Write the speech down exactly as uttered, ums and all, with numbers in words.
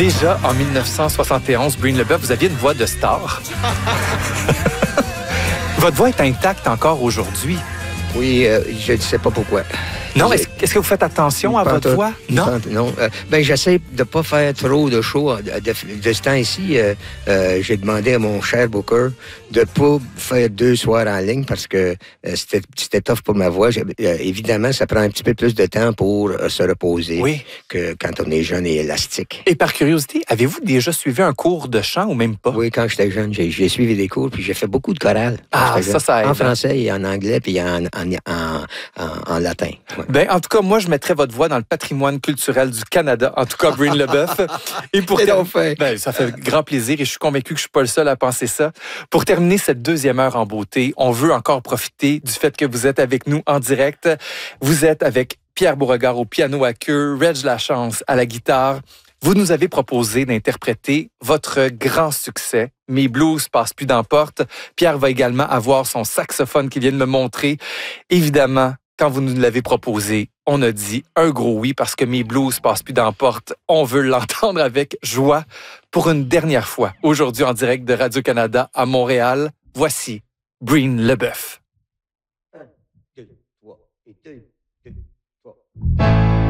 Déjà, en mille neuf cent soixante et onze, Breen LeBeuf, vous aviez une voix de star. Votre voix est intacte encore aujourd'hui. Oui, euh, je ne sais pas pourquoi. Non, est-ce, est-ce que vous faites attention à votre voix? Non. Non. Euh, ben, j'essaie de ne pas faire trop de shows. De, de, de ce temps-ci, euh, euh, j'ai demandé à mon cher Booker de ne pas faire deux soirs en ligne parce que euh, c'était, c'était tough pour ma voix. Euh, évidemment, ça prend un petit peu plus de temps pour euh, se reposer oui. que quand on est jeune et élastique. Et par curiosité, avez-vous déjà suivi un cours de chant ou même pas? Oui, quand j'étais jeune, j'ai, j'ai suivi des cours puis j'ai fait beaucoup de chorales. Ah, ça, ça aide. En français et en anglais puis en, en, en, en, en latin. Ouais. Ben, en tout cas, moi, je mettrais votre voix dans le patrimoine culturel du Canada. En tout cas, Breen LeBeuf. Et pour ter... fait. Ben, ça fait grand plaisir et je suis convaincu que je suis pas le seul à penser ça. Pour terminer cette deuxième heure en beauté, on veut encore profiter du fait que vous êtes avec nous en direct. Vous êtes avec Pierre Beauregard au piano à queue, Reg Lachance à la guitare. Vous nous avez proposé d'interpréter votre grand succès, « Mes blues passent plus d'emporte ». Pierre va également avoir son saxophone qu'il vient de me montrer. Évidemment, quand vous nous l'avez proposé, on a dit un gros oui parce que Mes blues passent plus d'emporte. On veut l'entendre avec joie pour une dernière fois. Aujourd'hui, en direct de Radio-Canada à Montréal, voici Breen LeBeuf. Un, deux, trois, et deux, deux, trois.